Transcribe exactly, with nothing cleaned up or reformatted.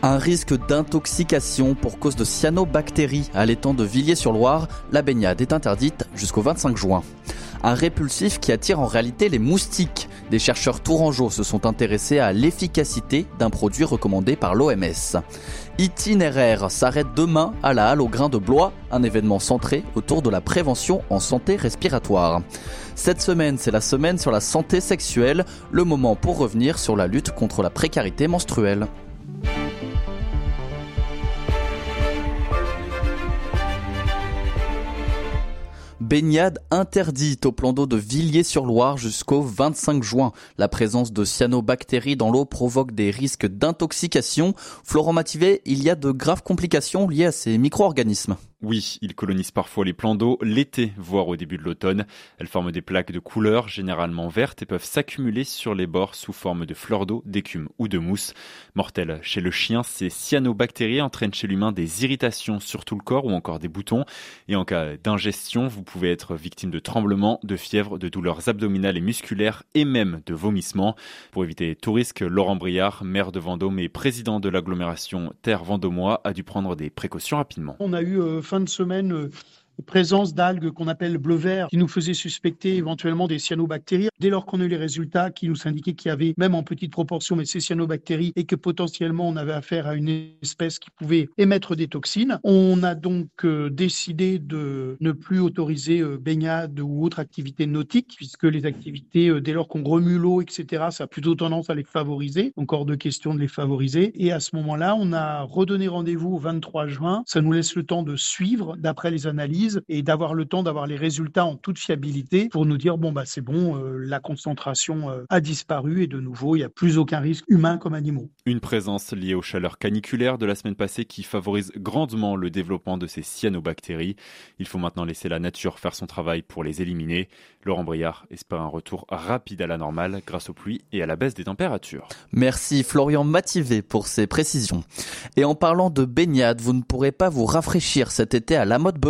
Un risque d'intoxication pour cause de cyanobactéries à l'étang de Villiers-sur-Loire. La baignade est interdite jusqu'au vingt-cinq juin. Un répulsif qui attire en réalité les moustiques. Des chercheurs tourangeaux se sont intéressés à l'efficacité d'un produit recommandé par l'O M S. Itinéraire s'arrête demain à la Halle aux Grains de Blois, un événement centré autour de la prévention en santé respiratoire. Cette semaine, c'est la semaine sur la santé sexuelle, le moment pour revenir sur la lutte contre la précarité menstruelle. Baignade interdite au plan d'eau de Villiers-sur-Loire jusqu'au vingt-cinq juin. La présence de cyanobactéries dans l'eau provoque des risques d'intoxication. Florent Mativet, il y a de graves complications liées à ces micro-organismes. Oui, ils colonisent parfois les plans d'eau l'été, voire au début de l'automne. Elles forment des plaques de couleur, généralement vertes, et peuvent s'accumuler sur les bords sous forme de fleurs d'eau, d'écume ou de mousse. Mortel chez le chien, ces cyanobactéries entraînent chez l'humain des irritations sur tout le corps ou encore des boutons. Et en cas d'ingestion, vous pouvez être victime de tremblements, de fièvre, de douleurs abdominales et musculaires et même de vomissements. Pour éviter tout risque, Laurent Briard, maire de Vendôme et président de l'agglomération Terre Vendômois, a dû prendre des précautions rapidement. On a eu euh, fin de semaine euh, présence d'algues qu'on appelle bleu-vert qui nous faisaient suspecter éventuellement des cyanobactéries. Dès lors qu'on a eu les résultats qui nous indiquaient qu'il y avait, même en petite proportion, mais ces cyanobactéries et que potentiellement on avait affaire à une espèce qui pouvait émettre des toxines, on a donc euh, décidé de ne plus autoriser euh, baignade ou autre activité nautique, puisque les activités, euh, dès lors qu'on remue l'eau, et cetera, ça a plutôt tendance à les favoriser. Encore de question de les favoriser. Et à ce moment-là, on a redonné rendez-vous au vingt-trois juin. Ça nous laisse le temps de suivre d'après les analyses et d'avoir le temps d'avoir les résultats en toute fiabilité pour nous dire bon bah c'est bon, euh, la concentration euh, a disparu et de nouveau il n'y a plus aucun risque humain comme animaux. Une présence liée aux chaleurs caniculaires de la semaine passée qui favorise grandement le développement de ces cyanobactéries. Il faut maintenant laisser la nature faire son travail pour les éliminer. Laurent Briard espère un retour rapide à la normale grâce aux pluies et à la baisse des températures. Merci Florian Mativet pour ces précisions. Et en parlant de baignade, vous ne pourrez pas vous rafraîchir cet été à La Motte-Beuvre.